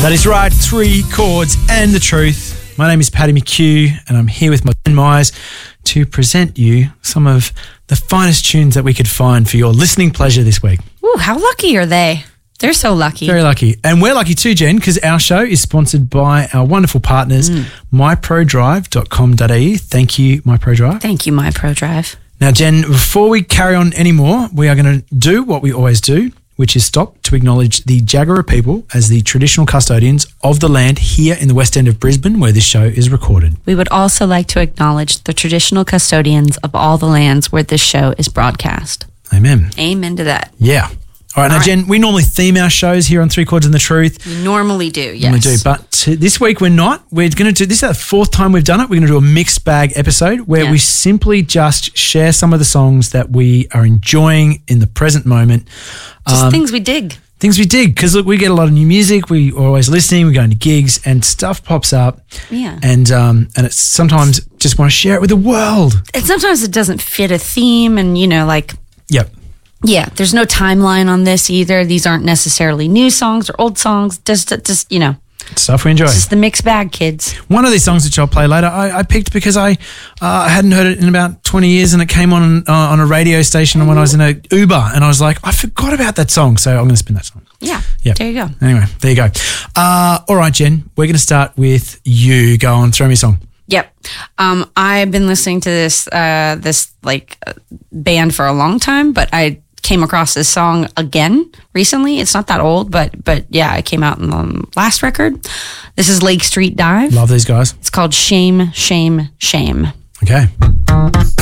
That is right, 3 chords and the truth. My name is Paddy McHugh and I'm here with my friend Myers to present you some of the finest tunes that we could find for your listening pleasure this week. Ooh, how lucky are they? They're so lucky. Very lucky. And we're lucky too, Jen, because our show is sponsored by our wonderful partners, myprodrive.com.au. Thank you, MyProDrive. Thank you, MyProDrive. Now, Jen, before we carry on anymore, we are going to do what we always do, which is stop to acknowledge the Jagera people as the traditional custodians of the land here in the West End of Brisbane, where this show is recorded. We would also like to acknowledge the traditional custodians of all the lands where this show is broadcast. Amen. Amen to that. Yeah. All right, now, Jen, we normally theme our shows here on 3 Chords and the Truth. We normally do, yes. We do, but this week we're not. We're going to do, this is the 4th time we've done it. We're going to do a mixed bag episode where we simply just share some of the songs that we are enjoying in the present moment. Just things we dig. Things we dig, because look, we get a lot of new music. We are always listening. We're going to gigs and stuff pops up. Yeah. And it's sometimes just want to share it with the world. And sometimes it doesn't fit a theme and, Yep. Yeah, there's no timeline on this either. These aren't necessarily new songs or old songs. Just Stuff we enjoy. It's just the mixed bag, kids. One of these songs which I'll play later, I picked because I hadn't heard it in about 20 years and it came on a radio station when I was in a Uber and I was like, I forgot about that song, so I'm going to spin that song. Yeah, yep. There you go. Anyway, there you go. All right, Jen, we're going to start with you. Go on, throw me a song. Yep. I've been listening to this band for a long time, but I came across this song again recently. It's not that old, but yeah, it came out in the last record. This is Lake Street Dive. Love these guys. It's called Shame, Shame, Shame. Okay.